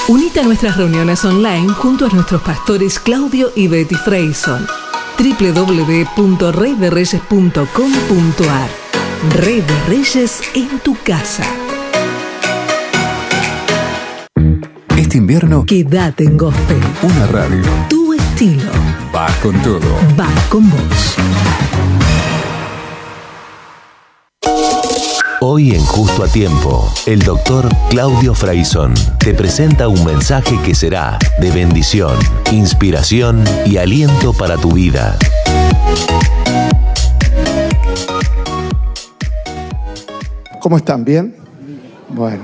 Unite a nuestras reuniones online junto a nuestros pastores Claudio y Betty Freyson. www.reyderreyes.com.ar. Rey de Reyes en tu casa. Este invierno, Quédate en Gospel. una radio. Tu estilo. Va con todo. Va con vos. Hoy en Justo a Tiempo, el doctor Claudio Freyson te presenta un mensaje que será de bendición, inspiración y aliento para tu vida. ¿Cómo están? ¿Bien? Bueno.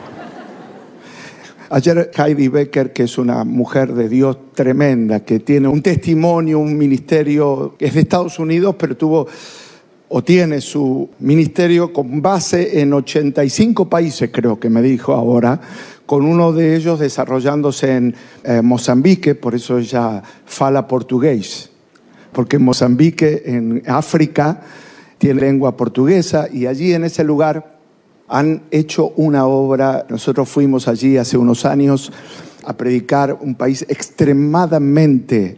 Ayer Heidi Becker, que es una mujer de Dios tremenda, que tiene un testimonio, un ministerio, que es de Estados Unidos, pero tiene su ministerio con base en 85 países, creo que me dijo ahora, con uno de ellos desarrollándose en Mozambique, por eso ella fala portugués, porque Mozambique en África tiene lengua portuguesa y allí en ese lugar han hecho una obra. Nosotros fuimos allí hace unos años a predicar, un país extremadamente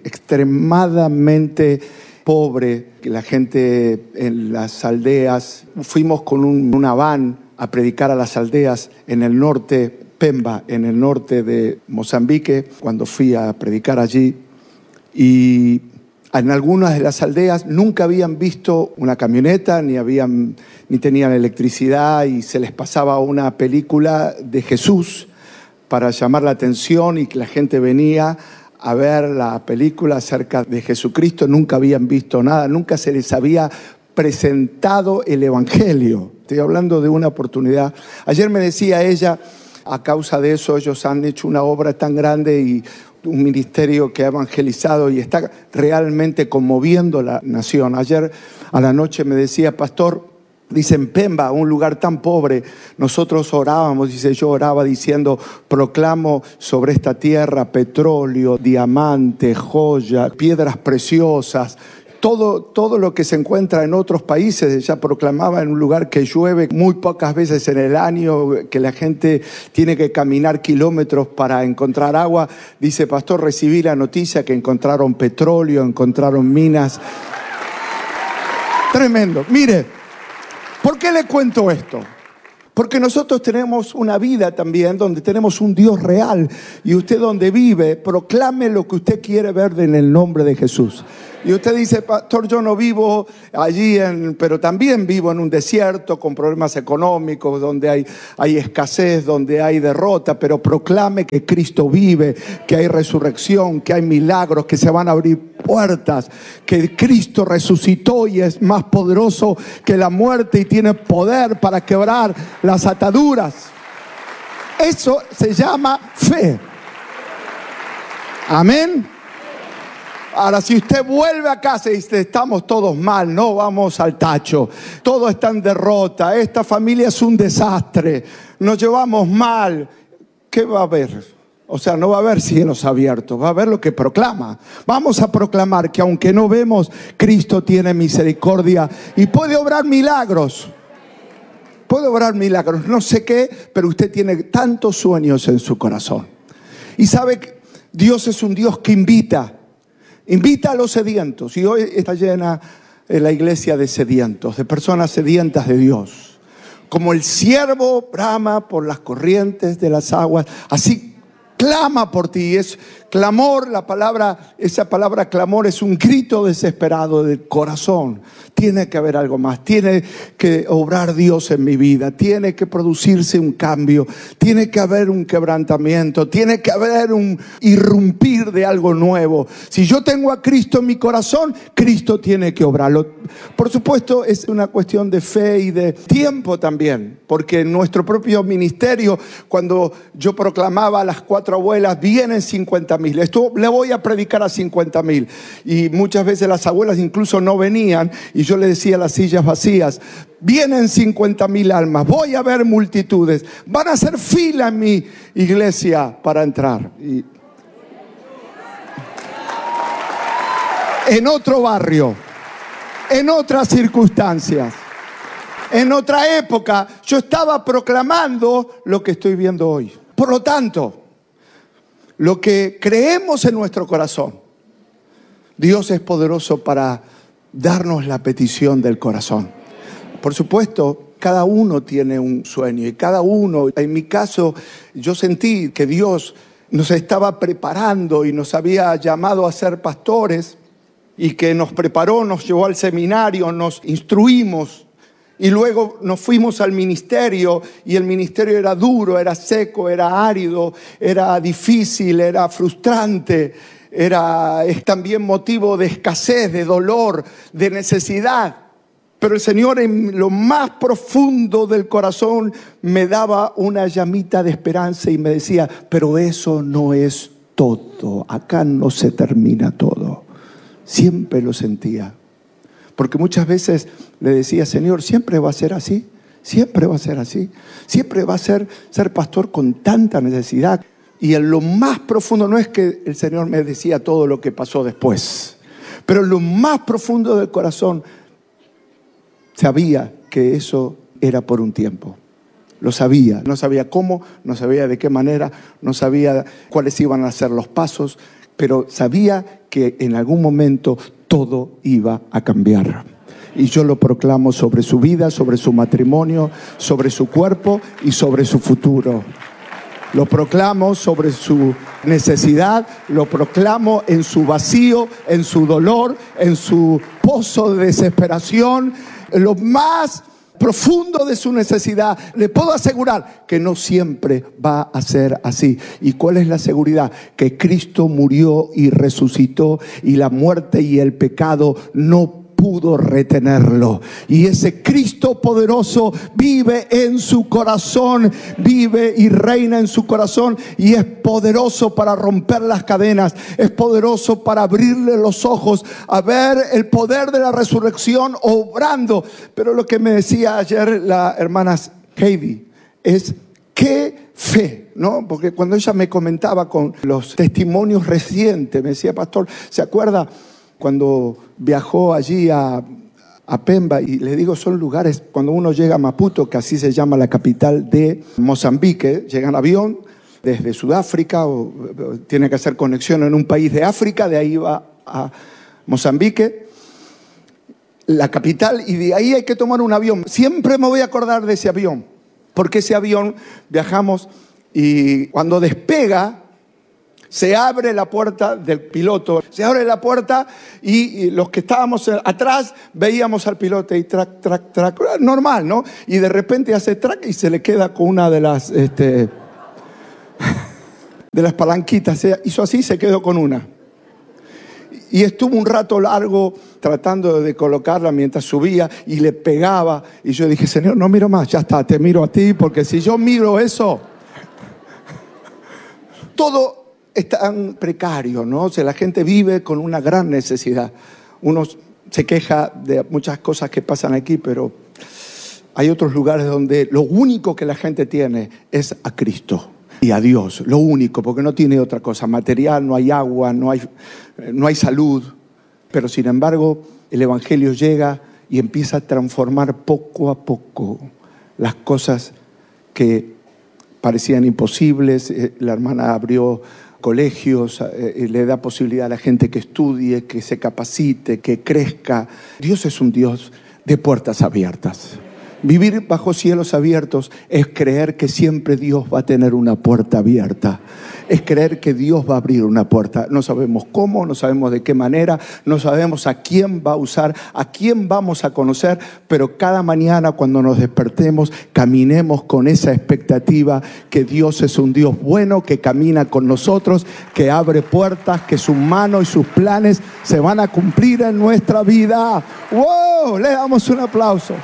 pobre, que la gente en las aldeas, fuimos con una van a predicar a las aldeas en el norte, Pemba, en el norte de Mozambique, cuando fui a predicar allí, y en algunas de las aldeas nunca habían visto una camioneta, ni tenían electricidad, y se les pasaba una película de Jesús para llamar la atención, y que la gente venía a ver la película acerca de Jesucristo. Nunca habían visto nada, nunca se les había presentado el Evangelio. Estoy hablando de una oportunidad. Ayer me decía ella, a causa de eso ellos han hecho una obra tan grande y un ministerio que ha evangelizado y está realmente conmoviendo la nación. Ayer a la noche me decía, pastor, dice, en Pemba, un lugar tan pobre, nosotros orábamos, dice, yo oraba diciendo, proclamo sobre esta tierra petróleo, diamante, joya, piedras preciosas, todo lo que se encuentra en otros países. Ella proclamaba en un lugar que llueve muy pocas veces en el año, que la gente tiene que caminar kilómetros para encontrar agua. Dice, pastor, recibí la noticia que encontraron petróleo, encontraron minas. Tremendo. Mire, ¿por qué le cuento esto? Porque nosotros tenemos una vida también donde tenemos un Dios real, y usted donde vive, proclame lo que usted quiere ver en el nombre de Jesús. Y usted dice, pastor, yo no vivo allí, pero también vivo en un desierto con problemas económicos, donde hay escasez, donde hay derrota, pero proclame que Cristo vive, que hay resurrección, que hay milagros, que se van a abrir puertas, que Cristo resucitó y es más poderoso que la muerte y tiene poder para quebrar las ataduras. Eso se llama fe. Amén. Ahora, si usted vuelve a casa y dice, estamos todos mal, no vamos al tacho, todo está en derrota, esta familia es un desastre, nos llevamos mal, ¿qué va a haber? O sea, no va a haber cielos abiertos, va a haber lo que proclama. Vamos a proclamar que aunque no vemos, Cristo tiene misericordia y puede obrar milagros. Puede obrar milagros, no sé qué, pero usted tiene tantos sueños en su corazón. Y sabe que Dios es un Dios que invita a los sedientos. Y hoy está llena la iglesia de sedientos, de personas sedientas de Dios. Como el ciervo brama por las corrientes de las aguas, así clama por ti. Es clamor, esa palabra clamor es un grito desesperado del corazón. Tiene que haber algo más, tiene que obrar Dios en mi vida, tiene que producirse un cambio, tiene que haber un quebrantamiento, tiene que haber un irrumpir de algo nuevo. Si yo tengo a Cristo en mi corazón, Cristo tiene que obrarlo. Por supuesto, es una cuestión de fe y de tiempo también, porque en nuestro propio ministerio, cuando yo proclamaba a las 4 abuelas, vienen 50,000. Esto le voy a predicar a 50,000. Y muchas veces las abuelas incluso no venían, y yo le decía a las sillas vacías, vienen 50,000 almas, voy a ver multitudes, van a hacer fila en mi iglesia para entrar. Y en otro barrio, en otras circunstancias, en otra época, yo estaba proclamando lo que estoy viendo hoy. Por lo tanto, lo que creemos en nuestro corazón, Dios es poderoso para darnos la petición del corazón. Por supuesto, cada uno tiene un sueño y cada uno, en mi caso, yo sentí que Dios nos estaba preparando y nos había llamado a ser pastores y que nos preparó, nos llevó al seminario, nos instruimos y luego nos fuimos al ministerio y el ministerio era duro, era seco, era árido, era difícil, era frustrante, es también motivo de escasez, de dolor, de necesidad. Pero el Señor en lo más profundo del corazón me daba una llamita de esperanza y me decía, pero eso no es todo, acá no se termina todo. Siempre lo sentía, porque muchas veces le decía, Señor, siempre va a ser así, siempre va a ser así, siempre va a ser pastor con tanta necesidad. Y en lo más profundo, no es que el Señor me decía todo lo que pasó después, pero en lo más profundo del corazón sabía que eso era por un tiempo. Lo sabía, no sabía cómo, no sabía de qué manera, no sabía cuáles iban a ser los pasos, pero sabía que en algún momento todo iba a cambiar. Y yo lo proclamo sobre su vida, sobre su matrimonio, sobre su cuerpo y sobre su futuro. Lo proclamo sobre su necesidad, lo proclamo en su vacío, en su dolor, en su pozo de desesperación, en lo más profundo de su necesidad. Le puedo asegurar que no siempre va a ser así. ¿Y cuál es la seguridad? Que Cristo murió y resucitó y la muerte y el pecado no pudo retenerlo. Y ese Cristo poderoso vive en su corazón, vive y reina en su corazón y es poderoso para romper las cadenas, es poderoso para abrirle los ojos a ver el poder de la resurrección obrando. Pero lo que me decía ayer la hermana Heidi es qué fe, ¿no? Porque cuando ella me comentaba con los testimonios recientes, me decía, pastor, ¿se acuerda cuando viajó allí a Pemba? Y le digo, son lugares, cuando uno llega a Maputo, que así se llama la capital de Mozambique, llega en avión desde Sudáfrica o tiene que hacer conexión en un país de África, de ahí va a Mozambique, la capital, y de ahí hay que tomar un avión. Siempre me voy a acordar de ese avión, porque ese avión viajamos y cuando despega, se abre la puerta del piloto, se abre la puerta y los que estábamos atrás veíamos al piloto y track, normal, ¿no? Y de repente hace track y se le queda con una de las palanquitas, se hizo así, se quedó con una. Y estuvo un rato largo tratando de colocarla mientras subía y le pegaba. Y yo dije, Señor, no miro más, ya está, te miro a ti, porque si yo miro eso, todo es tan precario, ¿no? O sea, la gente vive con una gran necesidad. Uno se queja de muchas cosas que pasan aquí, pero hay otros lugares donde lo único que la gente tiene es a Cristo y a Dios. Lo único, porque no tiene otra cosa material, no hay agua, no hay salud. Pero sin embargo, el Evangelio llega y empieza a transformar poco a poco las cosas que parecían imposibles. La hermana abrió colegios, le da posibilidad a la gente que estudie, que se capacite, que crezca. Dios es un Dios de puertas abiertas. Vivir bajo cielos abiertos es creer que siempre Dios va a tener una puerta abierta. Es creer que Dios va a abrir una puerta. No sabemos cómo, no sabemos de qué manera, no sabemos a quién va a usar, a quién vamos a conocer, pero cada mañana cuando nos despertemos, caminemos con esa expectativa que Dios es un Dios bueno, que camina con nosotros, que abre puertas, que su mano y sus planes se van a cumplir en nuestra vida. ¡Wow! Le damos un aplauso.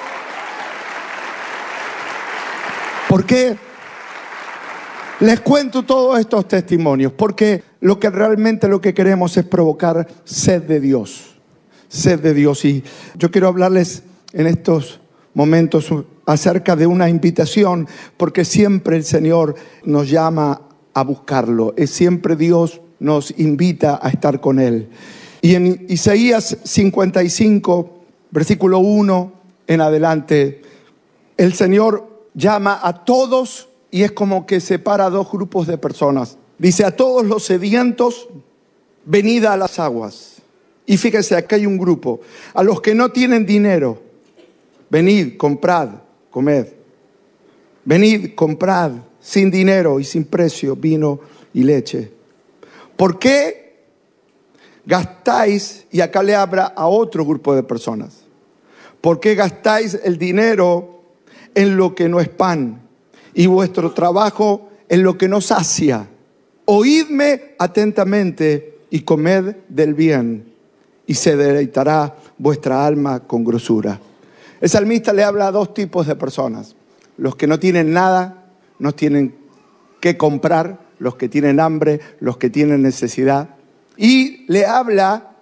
¿Por qué les cuento todos estos testimonios? Porque lo que queremos es provocar sed de Dios. Sed de Dios. Y yo quiero hablarles en estos momentos acerca de una invitación, porque siempre el Señor nos llama a buscarlo. Es siempre Dios nos invita a estar con Él. Y en Isaías 55, versículo 1 en adelante, el Señor llama a todos y es como que separa dos grupos de personas. Dice, a todos los sedientos, venid a las aguas. Y fíjese, acá hay un grupo. A los que no tienen dinero, venid, comprad, comed. Venid, comprad, sin dinero y sin precio, vino y leche. ¿Por qué gastáis? Y acá le habla a otro grupo de personas. ¿Por qué gastáis el dinero en lo que no es pan y vuestro trabajo en lo que no sacia? Oídme atentamente y comed del bien, y se deleitará vuestra alma con grosura. El salmista le habla a dos tipos de personas. Los que no tienen nada, no tienen qué comprar, los que tienen hambre, los que tienen necesidad. Y le habla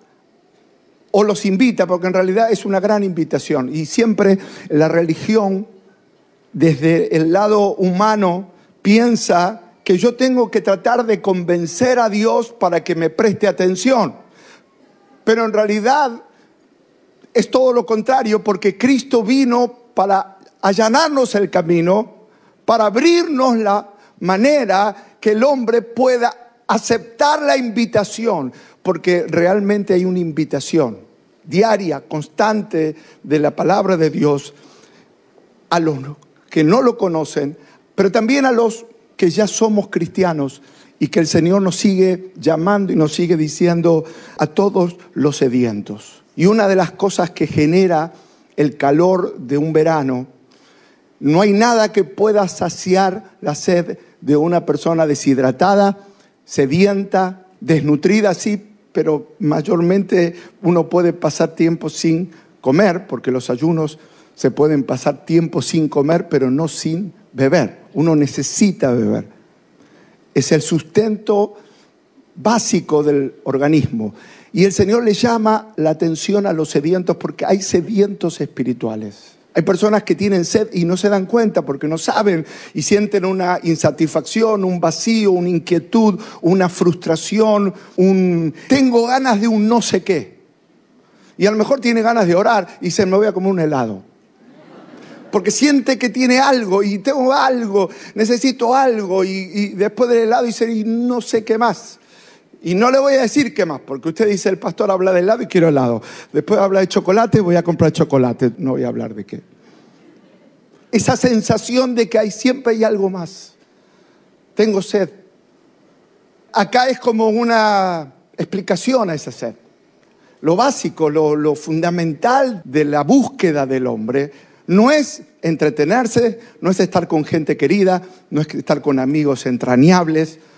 o los invita, porque en realidad es una gran invitación. Y siempre la religión, desde el lado humano, piensa que yo tengo que tratar de convencer a Dios para que me preste atención. Pero en realidad es todo lo contrario, porque Cristo vino para allanarnos el camino, para abrirnos la manera que el hombre pueda aceptar la invitación, porque realmente hay una invitación diaria, constante de la palabra de Dios a los que no lo conocen, pero también a los que ya somos cristianos y que el Señor nos sigue llamando y nos sigue diciendo a todos los sedientos. Y una de las cosas que genera el calor de un verano, no hay nada que pueda saciar la sed de una persona deshidratada, sedienta, desnutrida, sí, pero mayormente uno puede pasar tiempo sin comer, porque los ayunos se pueden pasar tiempo sin comer, pero no sin beber. Uno necesita beber. Es el sustento básico del organismo. Y el Señor le llama la atención a los sedientos porque hay sedientos espirituales. Hay personas que tienen sed y no se dan cuenta porque no saben y sienten una insatisfacción, un vacío, una inquietud, una frustración, tengo ganas de un no sé qué. Y a lo mejor tiene ganas de orar y se me voy a comer un helado. Porque siente que tiene algo y tengo algo, necesito algo y después del helado dice y no sé qué más. Y no le voy a decir qué más, porque usted dice el pastor habla de helado y quiero helado. Después habla de chocolate, voy a comprar chocolate, no voy a hablar de qué. Esa sensación de que siempre hay algo más. Tengo sed. Acá es como una explicación a esa sed. Lo básico, lo fundamental de la búsqueda del hombre no es entretenerse, no es estar con gente querida, no es estar con amigos entrañables,